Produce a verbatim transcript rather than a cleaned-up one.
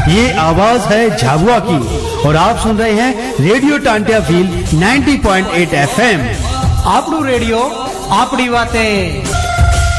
ये आवाज है झाबुआ की और आप सुन रहे हैं रेडियो टांटिया फील नब्बे पॉइंट आठ एफएम। आपनू रेडियो आपड़ी बातें।